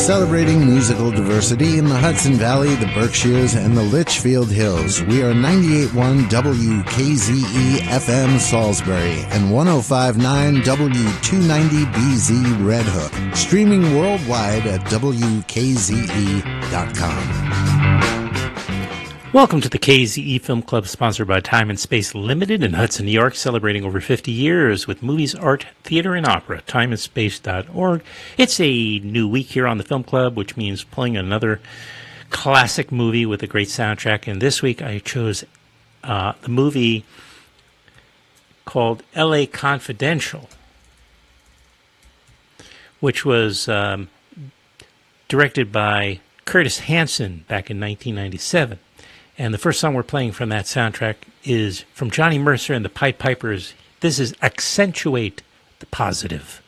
Celebrating musical diversity in the Hudson Valley, the Berkshires, and the Litchfield Hills. We are 98.1 WKZE FM Salisbury and 105.9 W290BZ Red Hook. Streaming worldwide at WKZE.com. Welcome to the KZE Film Club, sponsored by Time and Space Limited in Hudson, New York, celebrating over 50 years with movies, art, theater, and opera. Timeandspace.org. It's a new week here on the Film Club, which means playing another classic movie with a great soundtrack. And this week I chose the movie called L.A. Confidential, which was directed by Curtis Hanson back in 1997. And the first song we're playing from that soundtrack is from Johnny Mercer and the Pied Pipers. This is Accentuate the Positive.